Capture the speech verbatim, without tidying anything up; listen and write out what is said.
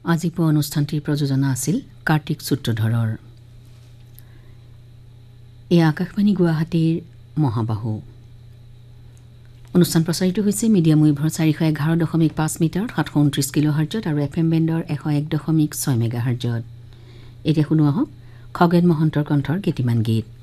আজি পুৱা অনুষ্ঠানটিৰ প্ৰযোজনা আছিল কাৰ্তিক সূত্ৰধৰৰ। এই আকাশবাণী গুৱাহাটীৰ মহাবাহু। অনুষ্ঠান প্ৰচাৰিত হৈছে মিডিয়াম ৱেভৰ চাৰিশ এঘাৰ দশমিক পাঁচ মিটাৰ সাতশ ঊনত্ৰিছ কিলো হাৰ্জত আৰু এফ এম বেণ্ডৰ এশ এক দশমিক ছয় মেগা হাৰ্জত। এতিয়া শুনো আহক খগেন মহন্তৰ কণ্ঠৰ কেইটিমান গীত।